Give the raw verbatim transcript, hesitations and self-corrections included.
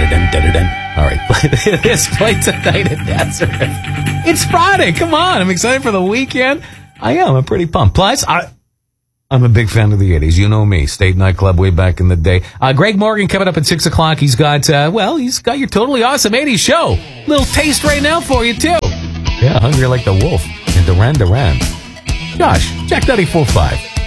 All right, play this play tonight at Nazareth. It's Friday. Come on. I'm excited for the weekend. I am. I'm pretty pumped. Plus, I, I'm a big fan of the eighties. You know me. State nightclub way back in the day. Uh, Greg Morgan coming up at six o'clock. He's got, uh, well, he's got your totally awesome eighties show. Little taste right now for you, too. Yeah, hungry like the wolf. And Duran Duran. Josh, Jack ninety-four point five.